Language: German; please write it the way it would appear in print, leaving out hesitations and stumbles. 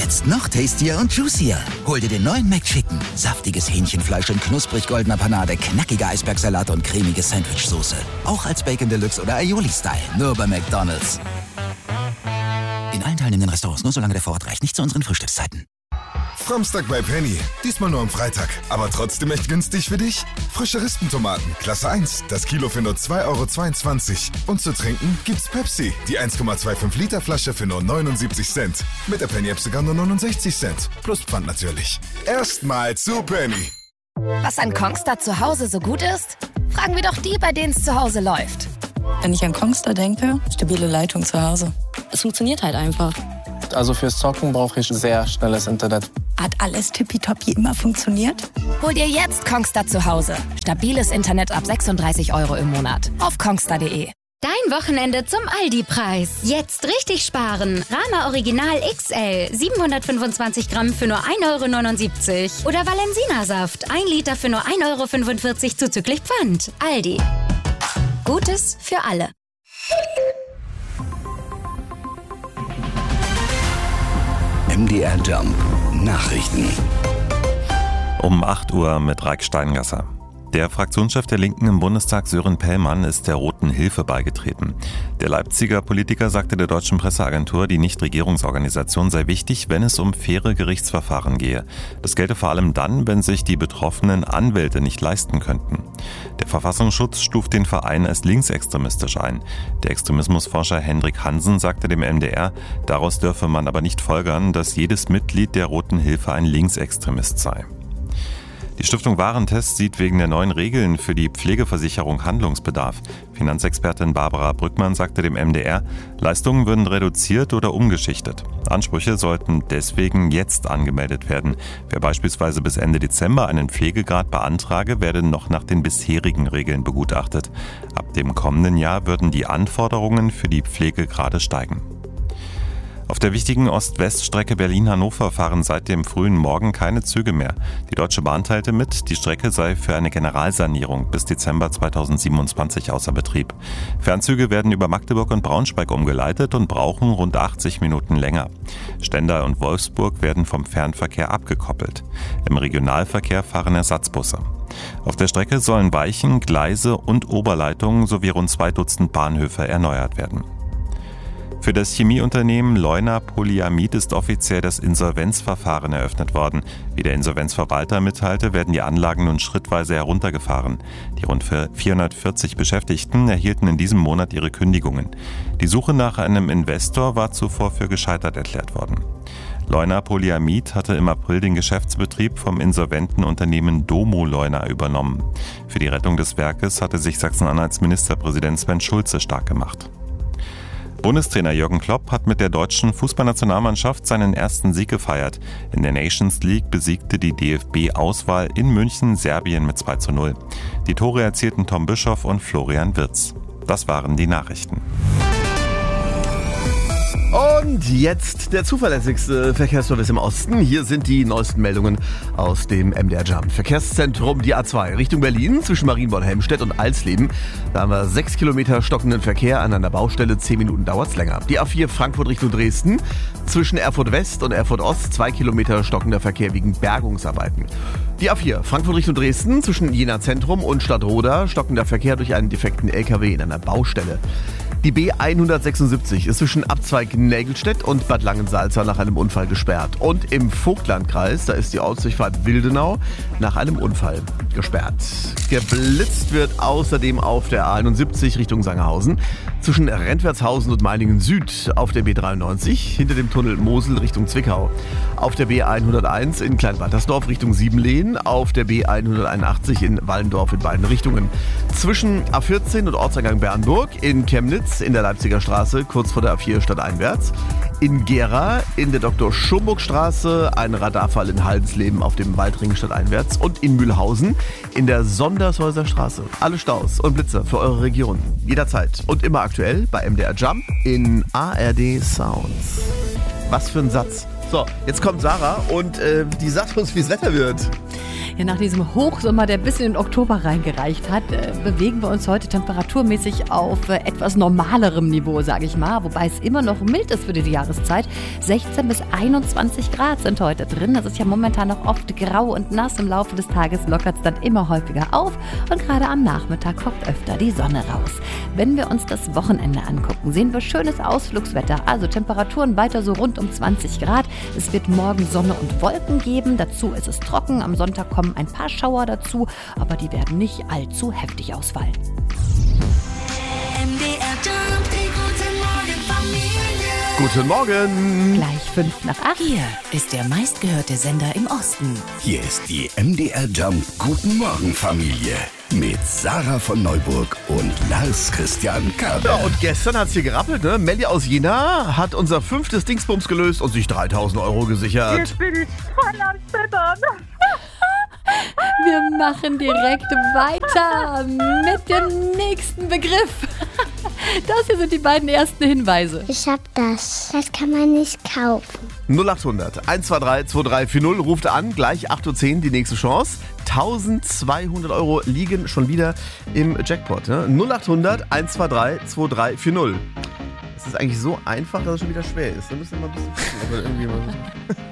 Jetzt noch tastier und juicier. Hol dir den neuen McChicken. Saftiges Hähnchenfleisch in knusprig goldener Panade, knackiger Eisbergsalat und cremige Sandwichsoße. Auch als Bacon Deluxe oder Aioli-Style. Nur bei McDonald's. In allen teilnehmenden Restaurants, nur solange der Vorrat reicht. Nicht zu unseren Frühstückszeiten. Framstag bei Penny. Diesmal nur am Freitag. Aber trotzdem echt günstig für dich? Frische Rispentomaten, Klasse 1. Das Kilo für nur 2,22 €. Und zu trinken gibt's Pepsi. Die 1,25 Liter Flasche für nur 79 Cent. Mit der Penny-App sogar nur 69 Cent. Plus Pfand natürlich. Erstmal zu Penny. Was an Kongstar zu Hause so gut ist? Fragen wir doch die, bei denen es zu Hause läuft. Wenn ich an Kongstar denke, stabile Leitung zu Hause. Es funktioniert halt einfach. Also fürs Zocken brauche ich sehr schnelles Internet. Hat alles tippitoppi immer funktioniert? Hol dir jetzt Kongstar zu Hause. Stabiles Internet ab 36 € im Monat. Auf kongstar.de. Dein Wochenende zum Aldi-Preis. Jetzt richtig sparen. Rama Original XL 725 Gramm für nur 1,79 € oder Valensina-Saft 1 Liter für nur 1,45 € zuzüglich Pfand. Aldi. Gutes für alle. MDR Jump Nachrichten. Um 8 Uhr mit Raik Steingasser. Der Fraktionschef der Linken im Bundestag, Sören Pellmann, ist der Roten Hilfe beigetreten. Der Leipziger Politiker sagte der deutschen Presseagentur, die Nichtregierungsorganisation sei wichtig, wenn es um faire Gerichtsverfahren gehe. Das gelte vor allem dann, wenn sich die betroffenen Anwälte nicht leisten könnten. Der Verfassungsschutz stuft den Verein als linksextremistisch ein. Der Extremismusforscher Hendrik Hansen sagte dem MDR, daraus dürfe man aber nicht folgern, dass jedes Mitglied der Roten Hilfe ein Linksextremist sei. Die Stiftung Warentest sieht wegen der neuen Regeln für die Pflegeversicherung Handlungsbedarf. Finanzexpertin Barbara Brückmann sagte dem MDR, Leistungen würden reduziert oder umgeschichtet. Ansprüche sollten deswegen jetzt angemeldet werden. Wer beispielsweise bis Ende Dezember einen Pflegegrad beantrage, werde noch nach den bisherigen Regeln begutachtet. Ab dem kommenden Jahr würden die Anforderungen für die Pflegegrade steigen. Auf der wichtigen Ost-West-Strecke Berlin-Hannover fahren seit dem frühen Morgen keine Züge mehr. Die Deutsche Bahn teilte mit, die Strecke sei für eine Generalsanierung bis Dezember 2027 außer Betrieb. Fernzüge werden über Magdeburg und Braunschweig umgeleitet und brauchen rund 80 Minuten länger. Stendal und Wolfsburg werden vom Fernverkehr abgekoppelt. Im Regionalverkehr fahren Ersatzbusse. Auf der Strecke sollen Weichen, Gleise und Oberleitungen sowie rund 2 Dutzend Bahnhöfe erneuert werden. Für das Chemieunternehmen Leuna Polyamid ist offiziell das Insolvenzverfahren eröffnet worden. Wie der Insolvenzverwalter mitteilte, werden die Anlagen nun schrittweise heruntergefahren. Die rund 440 Beschäftigten erhielten in diesem Monat ihre Kündigungen. Die Suche nach einem Investor war zuvor für gescheitert erklärt worden. Leuna Polyamid hatte im April den Geschäftsbetrieb vom insolventen Unternehmen Domo Leuna übernommen. Für die Rettung des Werkes hatte sich Sachsen-Anhalts Ministerpräsident Sven Schulze stark gemacht. Bundestrainer Jürgen Klopp hat mit der deutschen Fußballnationalmannschaft seinen ersten Sieg gefeiert. In der Nations League besiegte die DFB-Auswahl in München Serbien mit 2:0. Die Tore erzielten Tom Bischoff und Florian Wirtz. Das waren die Nachrichten. Und jetzt der zuverlässigste Verkehrsservice im Osten. Hier sind die neuesten Meldungen aus dem MDR Jump. Verkehrszentrum, die A2 Richtung Berlin zwischen Marienborn-Helmstedt und Alsleben. Da haben wir 6 Kilometer stockenden Verkehr an einer Baustelle. 10 Minuten dauert's länger. Die A4 Frankfurt Richtung Dresden zwischen Erfurt West und Erfurt Ost. 2 Kilometer stockender Verkehr wegen Bergungsarbeiten. Die A4 Frankfurt Richtung Dresden zwischen Jena Zentrum und Stadtroda. Stockender Verkehr durch einen defekten LKW in einer Baustelle. Die B176 ist zwischen Abzweig Nägelstedt und Bad Langensalza nach einem Unfall gesperrt. Und im Vogtlandkreis, da ist die Ausdurchfahrt Wildenau nach einem Unfall gesperrt. Geblitzt wird außerdem auf der A71 Richtung Sangerhausen zwischen Rentwertshausen und Meiningen Süd auf der B93 hinter dem Tunnel Mosel Richtung Zwickau. Auf der B101 in Kleinwaltersdorf Richtung Siebenlehen, auf der B181 in Wallendorf in beiden Richtungen. Zwischen A14 und Ortseingang Bernburg in Chemnitz in der Leipziger Straße, kurz vor der A4 stadteinwärts. In Gera in der Dr.-Schomburg-Straße ein Radarfall in Haldensleben auf dem Waldring stadteinwärts und in Mühlhausen in der Sondershäuser Straße. Alle Staus und Blitzer für eure Region. Jederzeit und immer aktuell bei MDR Jump in ARD Sounds. Was für ein Satz. So, jetzt kommt Sarah und die sagt uns, wie das Wetter wird. Ja, nach diesem Hochsommer, der bis in den Oktober reingereicht hat, bewegen wir uns heute Temperaturen temperaturmäßig auf etwas normalerem Niveau, sage ich mal. Wobei es immer noch mild ist für diese Jahreszeit. 16 bis 21 Grad sind heute drin. Das ist ja momentan noch oft grau und nass. Im Laufe des Tages lockert es dann immer häufiger auf. Und gerade am Nachmittag kommt öfter die Sonne raus. Wenn wir uns das Wochenende angucken, sehen wir schönes Ausflugswetter. Also Temperaturen weiter so rund um 20 Grad. Es wird morgen Sonne und Wolken geben. Dazu ist es trocken. Am Sonntag kommen ein paar Schauer dazu, aber die werden nicht allzu heftig ausfallen. Guten Morgen. Gleich 7:55. Hier ist der meistgehörte Sender im Osten. Hier ist die MDR Jump Guten Morgen Familie mit Sarah von Neuburg und Lars Christian Kabel. Ja, und gestern hat es hier gerappelt, ne? Melli aus Jena hat unser 5. Dingsbums gelöst und sich 3.000 € gesichert. Jetzt bin ich voll am Zittern. Wir machen direkt weiter mit dem nächsten Begriff. Das hier sind die beiden ersten Hinweise. Ich hab das. Das kann man nicht kaufen. 0800 123 2340 ruft an, gleich 8.10 Uhr die nächste Chance. 1.200 € liegen schon wieder im Jackpot. Ne? 0800 123 2340. Es ist eigentlich so einfach, dass es schon wieder schwer ist. Da müssen wir mal ein bisschen gucken, ob wir irgendwie mal